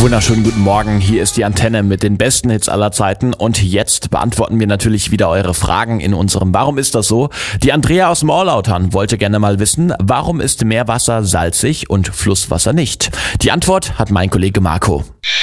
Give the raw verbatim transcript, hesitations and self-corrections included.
Wunderschönen guten Morgen, hier ist die Antenne mit den besten Hits aller Zeiten und jetzt beantworten wir natürlich wieder eure Fragen in unserem Warum ist das so? Die Andrea aus Morlautern wollte gerne mal wissen, warum ist Meerwasser salzig und Flusswasser nicht? Die Antwort hat mein Kollege Marco.